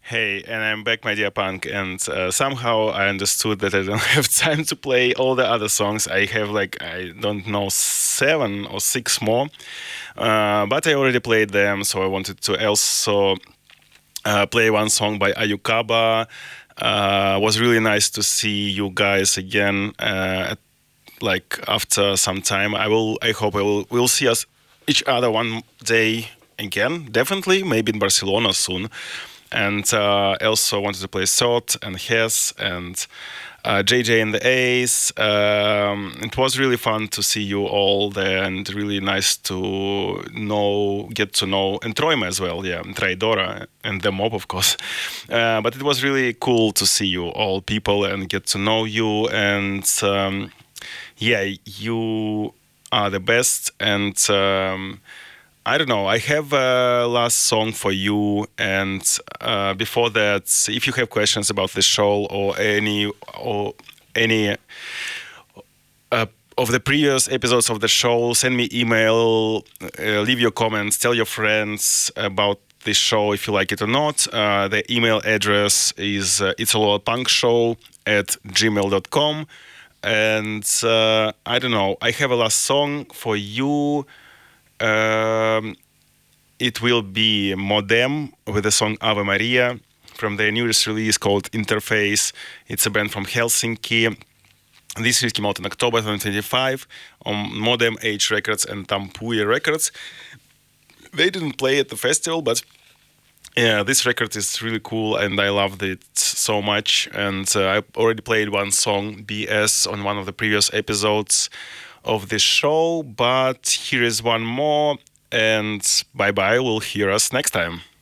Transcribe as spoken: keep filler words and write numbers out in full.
Hey, and I'm back, my dear punk. And uh, somehow I understood that I don't have time to play all the other songs. I have like, I don't know, seven or six more. Uh, but I already played them, so I wanted to also uh, play one song by Ayukaba. Uh, was really nice to see you guys again. Uh, at, like after some time, I will. I hope I will. We'll see us each other one day again. Definitely, maybe in Barcelona soon. And uh, I also wanted to play Sot and Hess and uh, J J and the Ace. Um, it was really fun to see you all there and really nice to know, get to know, and Troima as well, yeah, Traidora and the mob, of course. Uh, but it was really cool to see you all people and get to know you. And um, yeah, you are the best. And um, I don't know. I have a last song for you, and uh, before that, if you have questions about the show or any or any uh, of the previous episodes of the show, send me email, uh, leave your comments, tell your friends about this show if you like it or not. Uh, the email address is uh, it's all punk show at gmail dot com. And uh, I don't know. I have a last song for you. Um, it will be Modem with the song Ave Maria from their newest release called Interface. It's a band from Helsinki. This release came out in October twenty twenty-five on Modem Age Records and Tampuya Records. They didn't play at the festival, but yeah, this record is really cool and I loved it so much. And uh, I already played one song, B S, on one of the previous episodes of this show, but here is one more, and bye bye. We'll hear us next time.